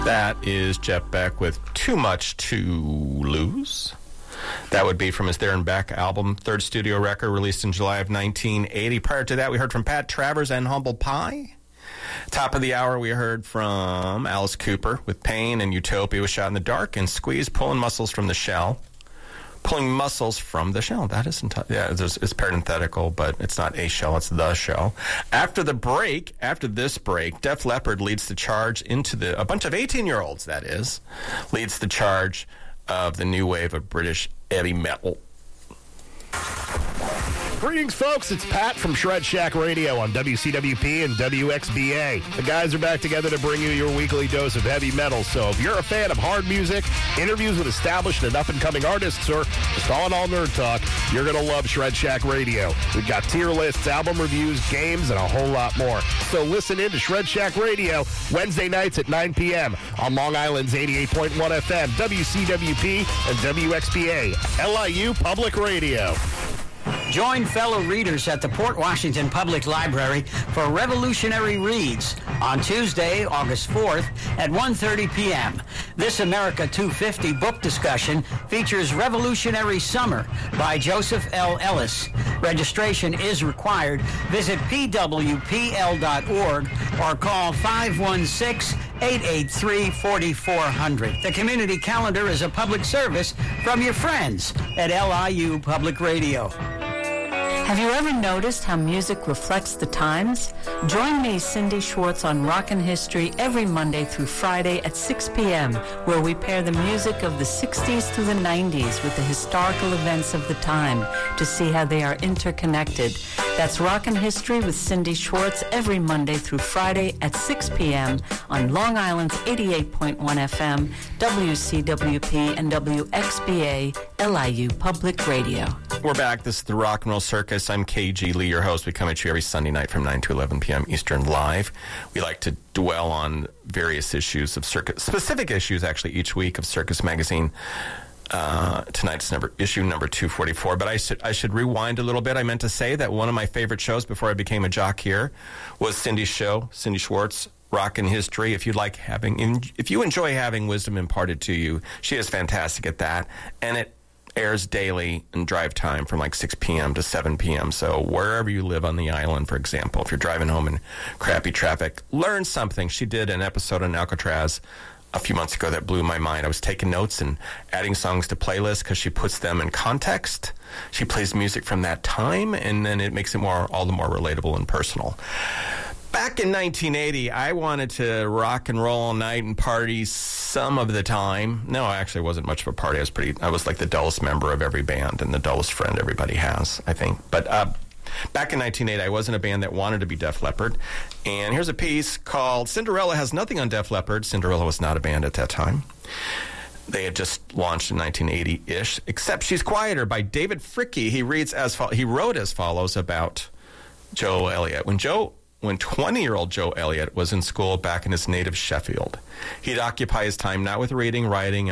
That is Jeff Beck with Too Much to Lose. That would be from his There and Back album, third studio record released in July of 1980. Prior to that, we heard from Pat Travers and Humble Pie. Top of the hour, we heard from Alice Cooper with Pain and Utopia was Shot in the Dark, and Squeeze, Pulling Muscles from the Shell. Pulling muscles from the shell. That isn't, it's parenthetical, but it's not a shell, it's the shell. After this break, Def Leppard leads the charge into a bunch of 18-year-olds, that is, leads the charge of the new wave of British heavy metal. Greetings, folks. It's Pat from Shred Shack Radio on WCWP and WXBA. The guys are back together to bring you your weekly dose of heavy metal. So if you're a fan of hard music, interviews with established and up-and-coming artists, or just all nerd talk, you're going to love Shred Shack Radio. We've got tier lists, album reviews, games, and a whole lot more. So listen in to Shred Shack Radio Wednesday nights at 9 p.m. on Long Island's 88.1 FM, WCWP and WXBA, LIU Public Radio. Join fellow readers at the Port Washington Public Library for Revolutionary Reads on Tuesday, August 4th at 1:30 p.m. This America 250 book discussion features Revolutionary Summer by Joseph L. Ellis. Registration is required. Visit pwpl.org or call 516-883-4400. The community calendar is a public service from your friends at LIU Public Radio. Have you ever noticed how music reflects the times? Join me, Cindy Schwartz, on Rockin' History every Monday through Friday at 6 p.m., where we pair the music of the 60s to the 90s with the historical events of the time to see how they are interconnected. That's Rockin' History with Cindy Schwartz every Monday through Friday at 6 p.m. on Long Island's 88.1 FM, WCWP, and WXBA, LIU Public Radio. We're back. This is the Rock and Roll Circus. I'm KG Lee, your host. We come at you every Sunday night from 9 to 11 p.m. Eastern live. We like to dwell on various issues of Circus, specific issues actually each week of Circus Magazine. Tonight's issue number 244. But I should rewind a little bit. I meant to say that one of my favorite shows before I became a jock here was Cindy's show, Cindy Schwartz, Rockin' History. If you enjoy having wisdom imparted to you, she is fantastic at that. And it airs daily in drive time from like 6 p.m. to 7 p.m. So wherever you live on the island, for example, if you're driving home in crappy traffic, learn something. She did an episode on Alcatraz a few months ago that blew my mind. I was taking notes and adding songs to playlists because she puts them in context. She plays music from that time, and then it makes it all the more relatable and personal. Back in 1980, I wanted to rock and roll all night and party some of the time. No, I actually wasn't much of a party. I was like the dullest member of every band and the dullest friend everybody has, I think. But back in 1980, I was in a band that wanted to be Def Leppard. And here's a piece called Cinderella Has Nothing on Def Leppard. Cinderella was not a band at that time. They had just launched in 1980-ish. Except She's Quieter by David Fricke. He wrote as follows about Joe Elliott. When 20-year-old Joe Elliott was in school back in his native Sheffield, he'd occupy his time not with reading, writing,